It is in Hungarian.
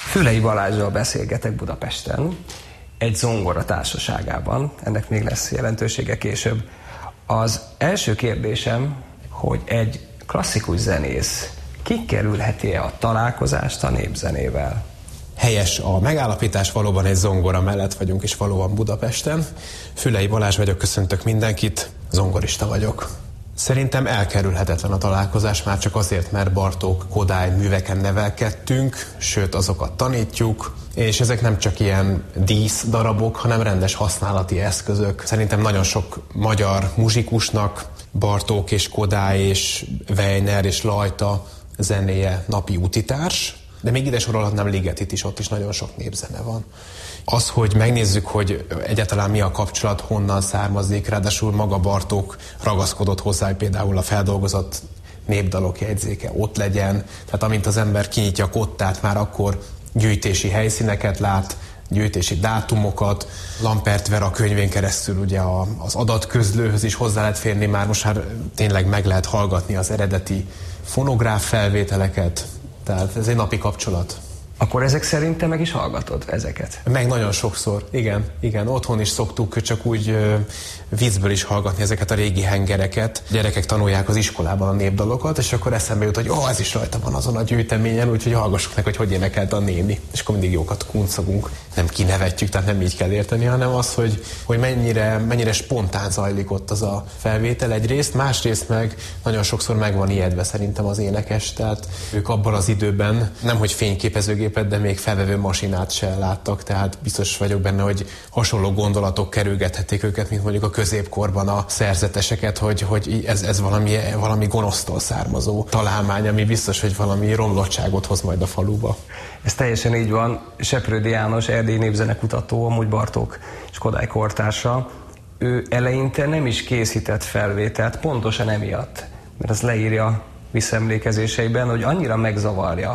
Fülei Balázsral beszélgetek Budapesten, egy zongora társaságában, ennek még lesz jelentősége később. Az első kérdésem, hogy egy klasszikus zenész kikerülheti-e a találkozást a népzenével? Helyes a megállapítás, valóban egy zongora mellett vagyunk, és valóban Budapesten. Fülei Balázs vagyok, köszöntök mindenkit, zongorista vagyok. Szerintem elkerülhetetlen a találkozás, már csak azért, mert Bartók, Kodály műveken nevelkedtünk, sőt azokat tanítjuk, és ezek nem csak ilyen díszdarabok, hanem rendes használati eszközök. Szerintem nagyon sok magyar muzsikusnak Bartók és Kodály és Weiner és Lajta zenéje napi útitárs, de még ide sorolhatnám Ligetit is, ott is nagyon sok népzene van. Az, hogy megnézzük, hogy egyáltalán mi a kapcsolat, honnan származik, ráadásul maga Bartók ragaszkodott hozzá, hogy például a feldolgozott népdalok jegyzéke ott legyen. Tehát amint az ember kinyitja a kottát, már akkor gyűjtési helyszíneket lát, gyűjtési dátumokat. Lampert Vera könyvén keresztül ugye az adatközlőhöz is hozzá lehet férni, most már tényleg meg lehet hallgatni az eredeti fonográf felvételeket. Tehát ez egy napi kapcsolat. Akkor ezek szerint te meg is hallgatod ezeket? Meg nagyon sokszor, igen. Otthon is szoktuk csak úgy vízből is hallgatni ezeket a régi hengereket. Gyerekek tanulják az iskolában a népdalokat, és akkor eszembe jut, hogy ez is rajta van azon a gyűjteményen, úgyhogy hallgassuk meg, hogy énekelt a néni. És akkor mindig jókat kuncogunk. Nem kinevetjük, tehát nem így kell érteni, hanem az, hogy mennyire spontán zajlik ott az a felvétel egyrészt, másrészt meg nagyon sokszor meg van ijedve szerintem az énekes, tehát ők abban az időben nemhogy fényképezőgépet, de még felvevő masinát se láttak, tehát biztos vagyok benne, hogy hasonló gondolatok kerülgethették őket, mint mondjuk a középkorban a szerzeteseket, hogy ez valami gonosztól származó találmány, ami biztos, hogy valami romlottságot hoz majd a faluba. Ez teljesen így van. Seprődi János, erdélyi népzenekutató, amúgy Bartók és Kodály kortársa, ő eleinte nem is készített felvételt, pontosan emiatt, mert az leírja visszaemlékezéseiben, hogy annyira megzavarja